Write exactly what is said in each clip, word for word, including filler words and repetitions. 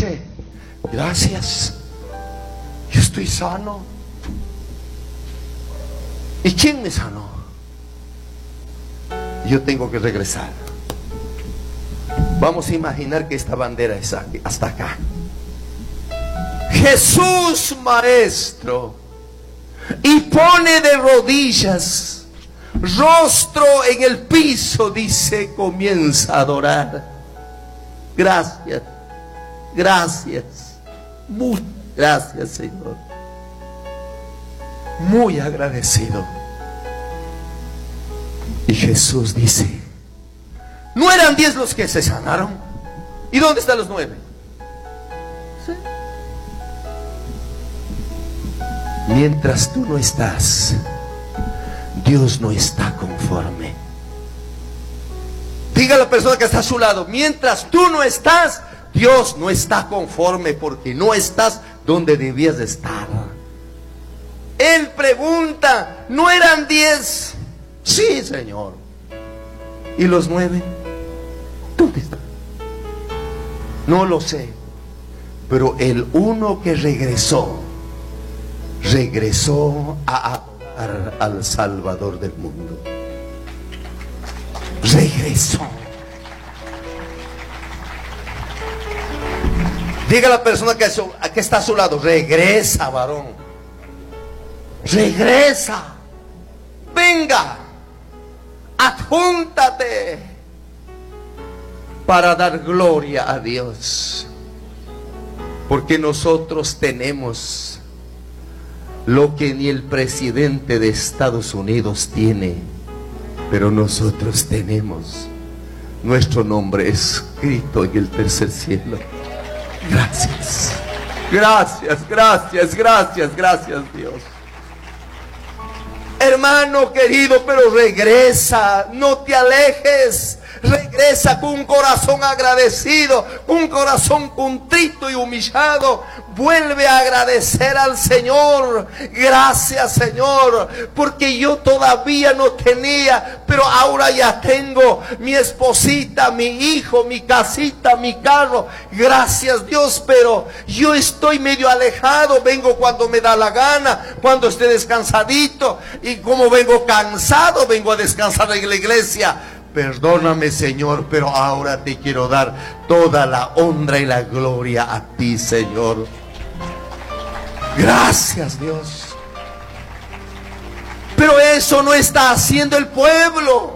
dice: gracias, yo estoy sano. ¿Y quién me sanó? Yo tengo que regresar. Vamos a imaginar que esta bandera es aquí, hasta acá. Jesús, maestro, y pone de rodillas, rostro en el piso, dice, comienza a adorar. Gracias, gracias, muchas gracias, Señor. Muy agradecido. Y Jesús dice: ¿no eran diez los que se sanaron? ¿Y dónde están los nueve? ¿Sí? Mientras tú no estás, Dios no está conforme. Diga a la persona que está a su lado: mientras tú no estás, Dios no está conforme, porque no estás donde debías de estar. Él pregunta: ¿no eran diez? Sí, Señor. ¿Y los nueve? ¿Dónde están? No lo sé. Pero el uno que regresó, regresó a adorar al Salvador del mundo. Regresó. Diga a la persona que, que está a su lado: regresa, varón. Regresa. Venga. Adjúntate para dar gloria a Dios. Porque nosotros tenemos lo que ni el presidente de Estados Unidos tiene, pero nosotros tenemos nuestro nombre escrito en el tercer cielo. Gracias, gracias, gracias, gracias, gracias, Dios. Hermano querido, pero regresa, no te alejes. Regresa con un corazón agradecido, con un corazón contrito y humillado. Vuelve a agradecer al Señor. Gracias, Señor, porque yo todavía no tenía, pero ahora ya tengo mi esposita, mi hijo, mi casita, mi carro. Gracias, Dios, pero yo estoy medio alejado. Vengo cuando me da la gana, cuando esté descansadito. Y como vengo cansado, vengo a descansar en la iglesia. Perdóname, Señor, pero ahora te quiero dar toda la honra y la gloria a ti, Señor. Gracias, Dios. Pero eso no está haciendo el pueblo.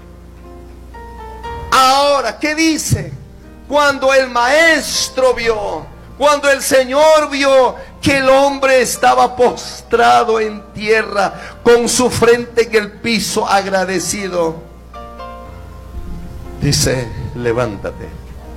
Ahora, ¿qué dice? Cuando el maestro vio, cuando el Señor vio que el hombre estaba postrado en tierra, con su frente en el piso, agradecido, dice: levántate,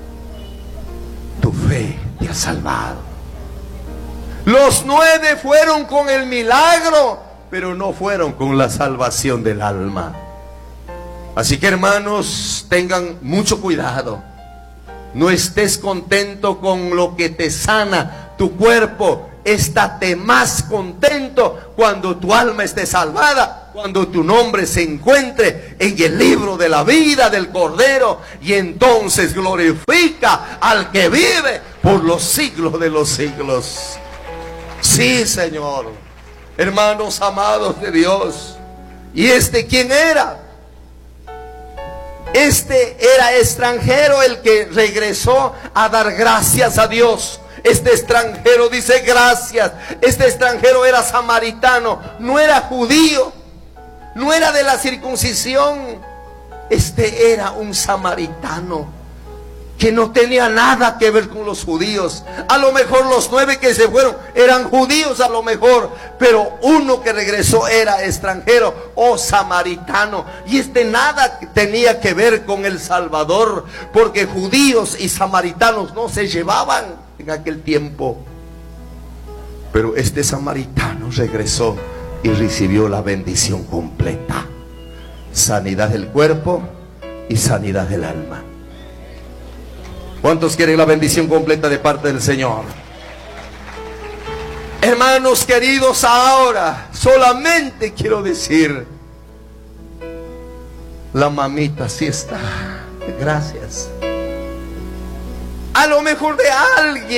tu fe te ha salvado. Los nueve fueron con el milagro, pero no fueron con la salvación del alma. Así que, hermanos, tengan mucho cuidado. No estés contento con lo que te sana tu cuerpo. Estate más contento cuando tu alma esté salvada, cuando tu nombre se encuentre en el libro de la vida del Cordero, y entonces glorifica al que vive por los siglos de los siglos. Sí, Señor. Hermanos amados de Dios, ¿y este quién era? Este era extranjero, el que regresó a dar gracias a Dios. Este extranjero dice gracias. Este extranjero era samaritano, no era judío, no era de la circuncisión. Este era un samaritano que no tenía nada que ver con los judíos. A lo mejor los nueve que se fueron eran judíos, a lo mejor, pero uno que regresó era extranjero o samaritano. Y este nada tenía que ver con el Salvador, porque judíos y samaritanos no se llevaban en aquel tiempo. Pero este samaritano regresó y recibió la bendición completa: sanidad del cuerpo y sanidad del alma. ¿Cuántos quieren la bendición completa de parte del Señor? Hermanos queridos, ahora solamente quiero decir: la mamita sí está. Gracias. A lo mejor de alguien